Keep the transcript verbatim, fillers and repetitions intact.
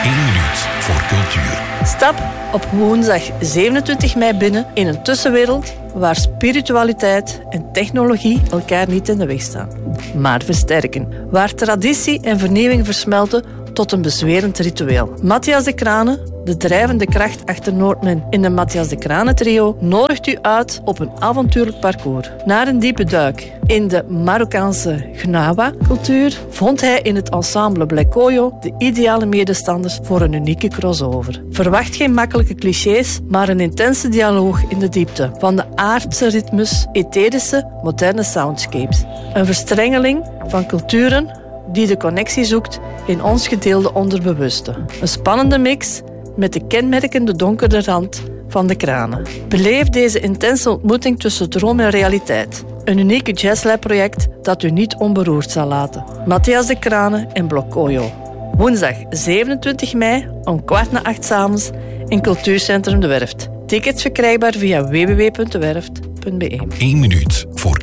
één minuut voor cultuur. Stap op woensdag zevenentwintig mei binnen in een tussenwereld waar spiritualiteit en technologie elkaar niet in de weg staan, maar versterken. Waar traditie en vernieuwing versmelten tot een bezwerend ritueel. Matthias de Crane, de drijvende kracht achter Noordmen in de Matthias de Crane trio, nodigt u uit op een avontuurlijk parcours. Na een diepe duik in de Marokkaanse Gnawa-cultuur vond hij in het ensemble Blekoyo de ideale medestanders voor een unieke crossover. Verwacht geen makkelijke clichés, maar een intense dialoog in de diepte. Van de aardse ritmes, etherische, moderne soundscapes. Een verstrengeling van culturen die de connectie zoekt in ons gedeelde onderbewuste. Een spannende mix met de kenmerkende donkere rand van de Crane. Beleef deze intense ontmoeting tussen droom en realiteit. Een unieke jazzlab-project dat u niet onberoerd zal laten. Matthias de Crane en Blekoyo. Woensdag zevenentwintig mei om kwart na acht 's avonds in Cultuurcentrum De Werft. Tickets verkrijgbaar via w w w punt de werft punt b e. één minuut voor